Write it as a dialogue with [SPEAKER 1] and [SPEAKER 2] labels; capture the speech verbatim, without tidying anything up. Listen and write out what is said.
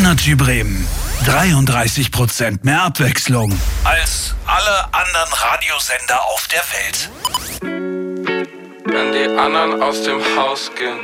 [SPEAKER 1] Energy Bremen. dreiunddreißig Prozent mehr Abwechslung als alle anderen Radiosender auf der Welt.
[SPEAKER 2] Wenn die anderen aus dem Haus gehen,